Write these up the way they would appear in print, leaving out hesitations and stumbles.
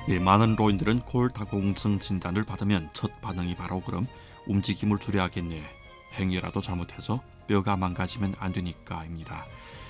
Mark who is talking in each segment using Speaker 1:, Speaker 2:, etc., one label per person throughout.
Speaker 1: 네, 많은 로인들은 골다공증 진단을 받으면 첫 반응이 바로 그럼 움직임을 줄여야겠네. 행위라도 잘못해서 뼈가 망가지면 안 되니까입니다.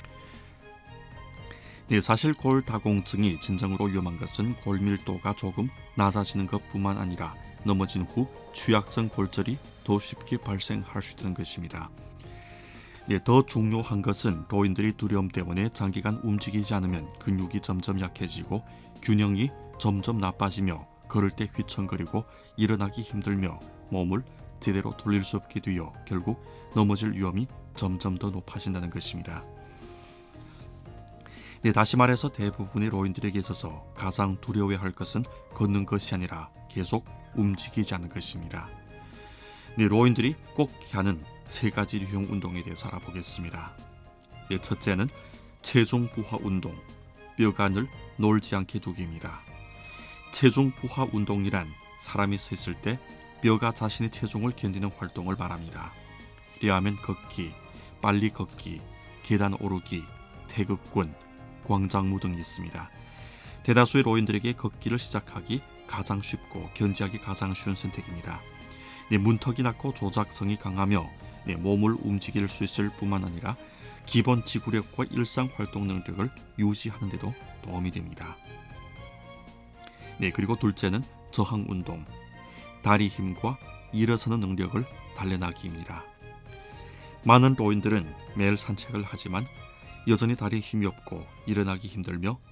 Speaker 1: 네, 사실 골다공증이 진정으로 위험한 것은 골밀도가 조금 낮아지는 것뿐만 아니라 넘어진 후 취약성 골절이 더 쉽게 발생할 수 있다는 것입니다. 네, 더 중요한 것은 로인들이 두려움 때문에 장기간 움직이지 않으면 근육이 점점 약해지고 균형이 점점 나빠지며 걸을 때 휘청거리고 일어나기 힘들며 몸을 제대로 돌릴 수 없게 되어 결국 넘어질 위험이 점점 더 높아진다는 것입니다. 네, 다시 말해서 대부분의 로인들에게 있어서 가장 두려워할 것은 걷는 것이 아니라 계속 움직이지 않는 것입니다. 네, 로인들이 꼭 하는 세 가지 유형 운동에 대해서 알아보겠습니다. 네, 첫째는 체중 부하 운동, 뼈가 놀지 않게 두기입니다. 체중 부하 운동이란 사람이 서 있을 때 뼈가 자신의 체중을 견디는 활동을 말합니다. 이러하면 걷기, 빨리 걷기, 계단 오르기, 태극권, 광장무 등이 있습니다. 대다수의 로인들에게 걷기를 시작하기 가장 쉽고 견지하기 가장 쉬운 선택입니다. 네, 문턱이 낮고 조작성이 강하며 몸을 움직일 수 있을 뿐만 아니라 기본 지구력과 일상 활동 능력을 유지하는 데도 도움이 됩니다. 네, 그리고 둘째는 저항 운동, 다리 힘과 일어서는 능력을 단련하기입니다. 많은 로인들은 매일 산책을 하지만 여전히 다리에 힘이 없고 일어나기 힘들며